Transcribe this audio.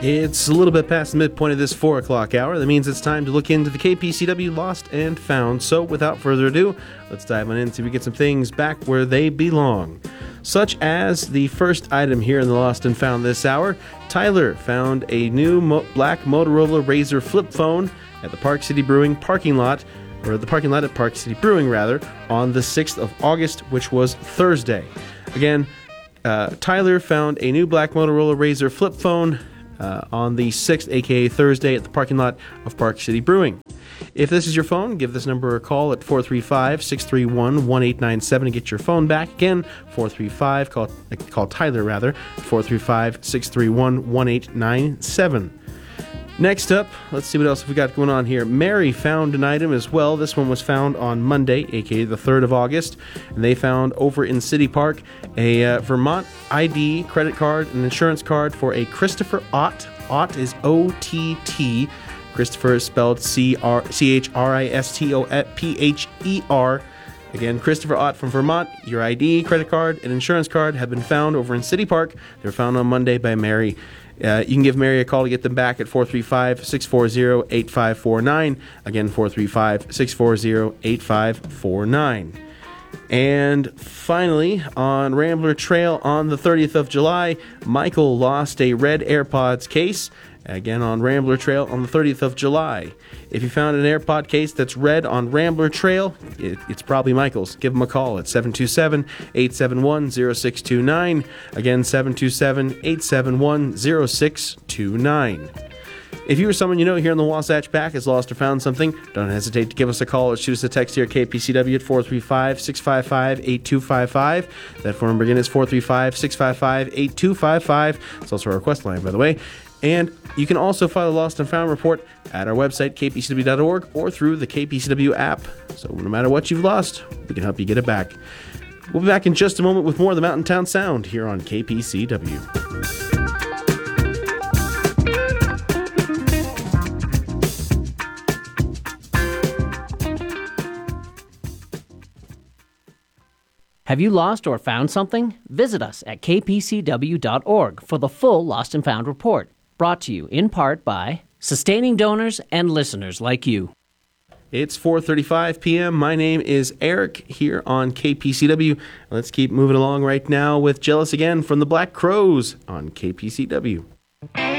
It's a little bit past the midpoint of this 4 o'clock hour. That means it's time to look into the KPCW Lost and Found. So without further ado, let's dive on in and see if we get some things back where they belong. Such as the first item here in the Lost and Found this hour, Tyler found a new black Motorola Razr flip phone at the Park City Brewing parking lot, or the parking lot at Park City Brewing rather, on the 6th of August, which was Thursday. Again, Tyler found a new black Motorola Razr flip phone on the 6th, aka Thursday, at the parking lot of Park City Brewing. If this is your phone, give this number a call at 435-631-1897 and get your phone back. Again, 435, call Tyler rather, 435-631-1897. Next up, let's see what else we got going on here. Mary found an item as well. This one was found on Monday, aka the 3rd of August, and they found over in City Park a Vermont ID credit card and insurance card for a Christopher Ott. Ott is O-T-T. Christopher is spelled C-R-I-S-T-O-P-H-E-R. Again, Christopher Ott from Vermont. Your ID, credit card, and insurance card have been found over in City Park. They were found on Monday by Mary. You can give Mary a call to get them back at 435-640-8549. Again, 435-640-8549. And finally, on Rambler Trail on the 30th of July, Michael lost a red AirPods case. Again, on Rambler Trail on the 30th of July. If you found an AirPod case that's red on Rambler Trail, it's probably Michael's. Give him a call at 727-871-0629. Again, 727-871-0629. If you or someone you know here in the Wasatch Pack has lost or found something, don't hesitate to give us a call or shoot us a text here at KPCW at 435-655-8255. That phone number again is 435-655-8255. It's also our request line, by the way. And you can also file a Lost and Found report at our website, kpcw.org, or through the KPCW app. So no matter what you've lost, we can help you get it back. We'll be back in just a moment with more of the Mountain Town Sound here on KPCW. Have you lost or found something? Visit us at kpcw.org for the full Lost and Found report. Brought to you in part by sustaining donors and listeners like you. It's 4:35 p.m. My name is Eric here on KPCW. Let's keep moving along right now with Jealous Again from the Black Crowes on KPCW.